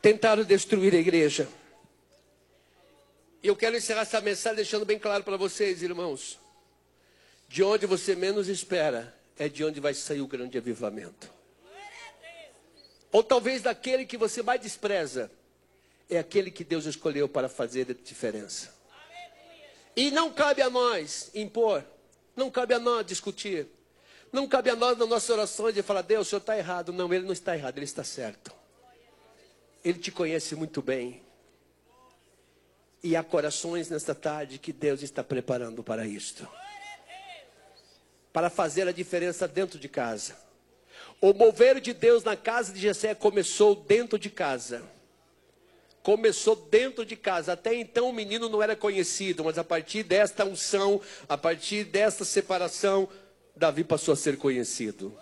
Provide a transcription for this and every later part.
Tentaram destruir a igreja. E eu quero encerrar essa mensagem deixando bem claro para vocês, irmãos. De onde você menos espera, é de onde vai sair o grande avivamento. Ou talvez daquele que você mais despreza, é aquele que Deus escolheu para fazer a diferença. E não cabe a nós impor, não cabe a nós discutir, não cabe a nós nas nossas orações de falar, Deus, o Senhor está errado. Não, Ele não está errado, Ele está certo. Ele te conhece muito bem. E há corações nesta tarde que Deus está preparando para isto. Para fazer a diferença dentro de casa. O mover de Deus na casa de Jessé começou dentro de casa. Começou dentro de casa. Até então o menino não era conhecido, mas a partir desta unção, a partir desta separação, Davi passou a ser conhecido.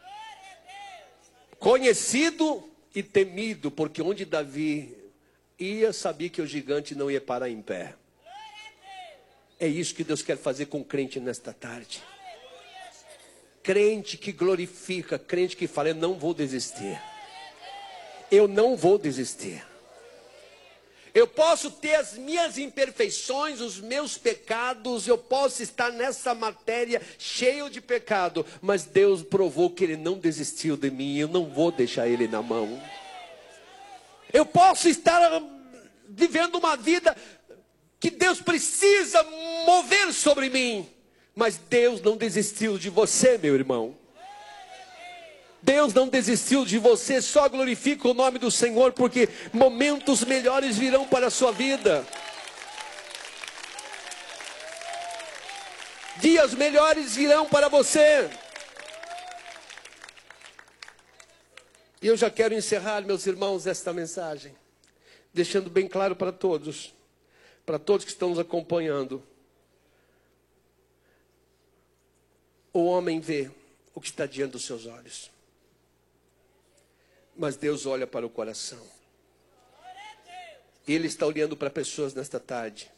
Conhecido e temido, porque onde Davi ia, sabia que o gigante não ia parar em pé. É isso que Deus quer fazer com o crente nesta tarde. Crente que glorifica, crente que fala, eu não vou desistir. Eu não vou desistir. Eu posso ter as minhas imperfeições, os meus pecados, eu posso estar nessa matéria cheio de pecado, mas Deus provou que Ele não desistiu de mim, eu não vou deixar Ele na mão. Eu posso estar vivendo uma vida que Deus precisa mover sobre mim, mas Deus não desistiu de você, meu irmão. Deus não desistiu de você, só glorifica o nome do Senhor, porque momentos melhores virão para a sua vida. Dias melhores virão para você. E eu já quero encerrar, meus irmãos, esta mensagem, deixando bem claro para todos que estão nos acompanhando. O homem vê o que está diante dos seus olhos. Mas Deus olha para o coração. Ele está olhando para pessoas nesta tarde.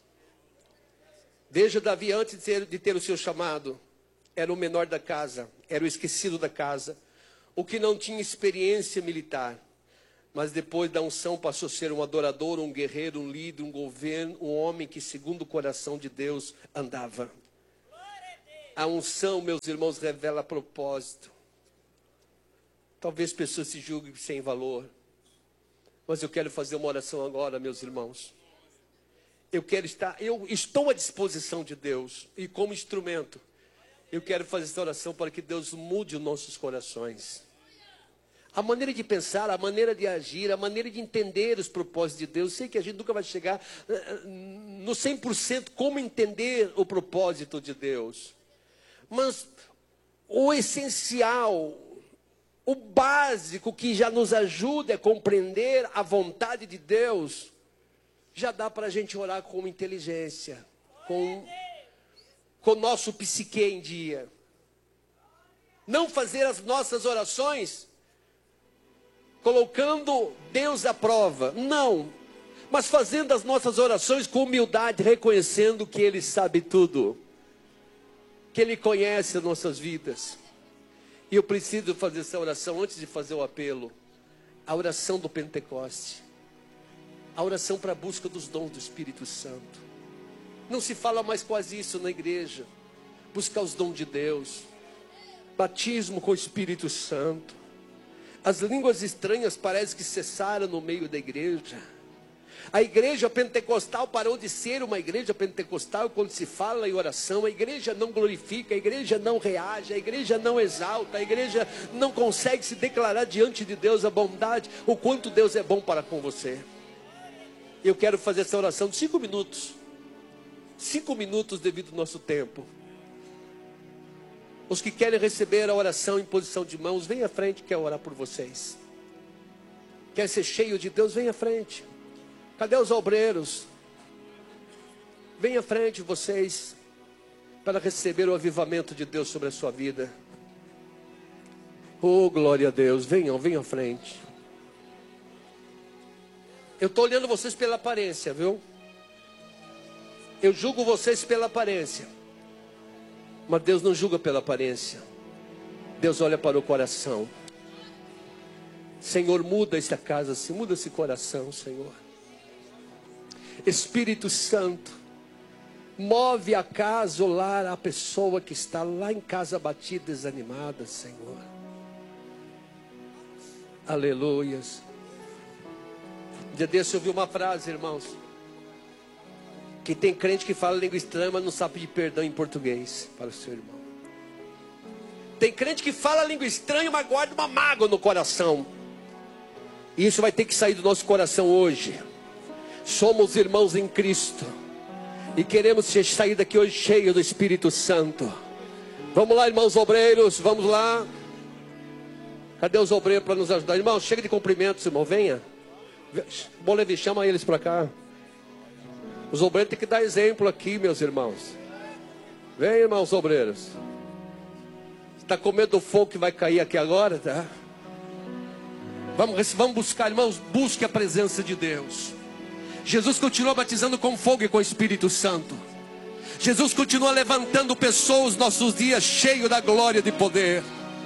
Veja Davi, antes de ter o seu chamado, era o menor da casa, era o esquecido da casa, o que não tinha experiência militar. Mas depois da unção passou a ser um adorador, um guerreiro, um líder, um governo, um homem que segundo o coração de Deus andava. A unção, meus irmãos, revela propósito. Talvez pessoas se julguem sem valor. Mas eu quero fazer uma oração agora, meus irmãos. Eu estou à disposição de Deus. E como instrumento, eu quero fazer essa oração para que Deus mude os nossos corações. A maneira de pensar, a maneira de agir, a maneira de entender os propósitos de Deus. Eu sei que a gente nunca vai chegar no 100% como entender o propósito de Deus. Mas o essencial, o básico que já nos ajuda a compreender a vontade de Deus, já dá para a gente orar com inteligência, com o nosso psique em dia. Não fazer as nossas orações colocando Deus à prova, não. Mas fazendo as nossas orações com humildade, reconhecendo que Ele sabe tudo, que Ele conhece as nossas vidas. E eu preciso fazer essa oração antes de fazer o apelo. A oração do Pentecoste. A oração para a busca dos dons do Espírito Santo. Não se fala mais quase isso na igreja. Buscar os dons de Deus. Batismo com o Espírito Santo. As línguas estranhas parecem que cessaram no meio da igreja. A igreja pentecostal parou de ser uma igreja pentecostal quando se fala em oração. A igreja não glorifica, a igreja não reage, a igreja não exalta, a igreja não consegue se declarar diante de Deus a bondade, o quanto Deus é bom para com você. Eu quero fazer essa oração de 5 minutos. 5 minutos devido ao nosso tempo. Os que querem receber a oração em posição de mãos, vem à frente, quer orar por vocês. Quer ser cheio de Deus, vem à frente. Cadê os obreiros? Vem à frente vocês, para receber o avivamento de Deus sobre a sua vida. Oh, glória a Deus, venham à frente. Eu estou olhando vocês pela aparência, viu? Eu julgo vocês pela aparência. Mas Deus não julga pela aparência. Deus olha para o coração. Senhor, muda esta casa, muda esse coração, Senhor. Espírito Santo, move a casa, o lar, a pessoa que está lá em casa abatida, desanimada, Senhor. Aleluias. Um dia desse eu ouvi uma frase, irmãos, que tem crente que fala língua estranha, mas não sabe pedir perdão em português para o seu irmão. Tem crente que fala língua estranha, mas guarda uma mágoa no coração. E isso vai ter que sair do nosso coração hoje. Somos irmãos em Cristo. E queremos sair daqui hoje cheio do Espírito Santo. Vamos lá, irmãos obreiros, vamos lá. Cadê os obreiros para nos ajudar? Irmãos, chega de cumprimentos, irmão, venha. Bom, Levi, chama eles para cá. Os obreiros têm que dar exemplo aqui, meus irmãos. Vem, irmãos obreiros. Está com medo do fogo que vai cair aqui agora, tá? Vamos buscar, irmãos, busque a presença de Deus. Jesus continua batizando com fogo e com o Espírito Santo. Jesus continua levantando pessoas nos nossos dias, cheio da glória e de poder.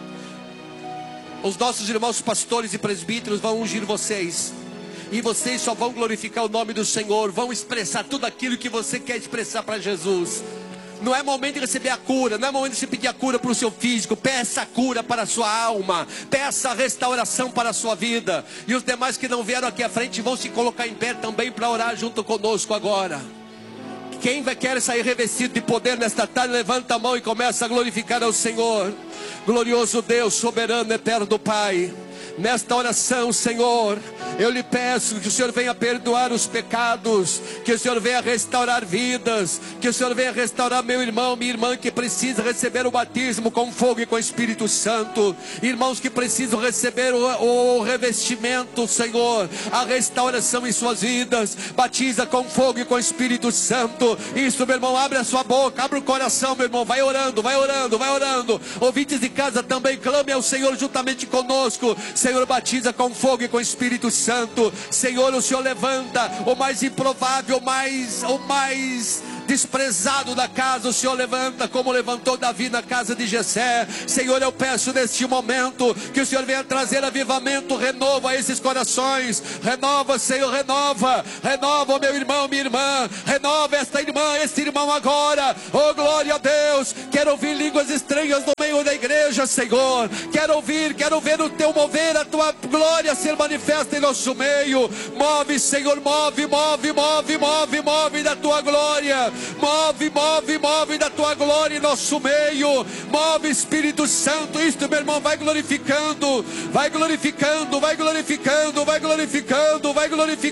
Os nossos irmãos pastores e presbíteros vão ungir vocês. E vocês só vão glorificar o nome do Senhor. Vão expressar tudo aquilo que você quer expressar para Jesus. Não é momento de receber a cura, não é momento de você pedir a cura para o seu físico. Peça a cura para a sua alma, peça a restauração para a sua vida. E os demais que não vieram aqui à frente vão se colocar em pé também para orar junto conosco agora. Quem quer sair revestido de poder nesta tarde, levanta a mão e começa a glorificar ao Senhor. Glorioso Deus, soberano, eterno Pai, nesta oração, Senhor, eu lhe peço que o Senhor venha perdoar os pecados, que o Senhor venha restaurar vidas, que o Senhor venha restaurar meu irmão, minha irmã que precisa receber o batismo com fogo e com o Espírito Santo, irmãos que precisam receber o revestimento, Senhor, a restauração em suas vidas. Batiza com fogo e com o Espírito Santo. Isso, meu irmão, abre a sua boca, abre o coração, meu irmão, vai orando, vai orando, vai orando. Ouvintes de casa também, clame ao Senhor juntamente conosco. Senhor, batiza com fogo e com o Espírito Santo. Senhor, o Senhor levanta o mais improvável, o mais desprezado da casa. O Senhor levanta como levantou Davi na casa de Jessé. Senhor, eu peço neste momento que o Senhor venha trazer avivamento, renova a esses corações. Renova, Senhor, renova meu irmão, minha irmã. Renova esta irmã, este irmão agora. Oh, glória a Deus. Quero ouvir línguas estranhas no meio da igreja, Senhor. Quero ver o teu mover, a tua glória ser manifesta em nosso meio. Move, Senhor, move da tua glória. Move da tua glória em nosso meio. Move, Espírito Santo. Isto, meu irmão, vai glorificando.